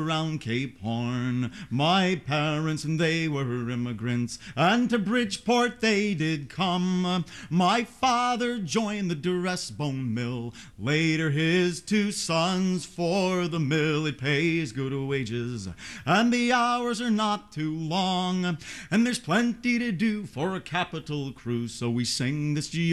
around Cape Horn. My parents and they were immigrants, and to Bridgeport they did come. My father joined the Dressbone Mill, later his two sons for the mill. It pays good wages, and the hours are not too long, and there's plenty to do for a capital crew, so we sing this